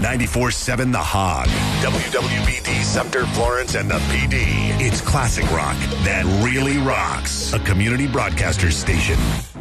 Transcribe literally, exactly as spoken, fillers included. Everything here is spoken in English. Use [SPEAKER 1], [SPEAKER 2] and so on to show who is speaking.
[SPEAKER 1] ninety-four seven The Hog, W W B D Sumter, Florence, and the P D. It's classic rock that really rocks. A community broadcaster station.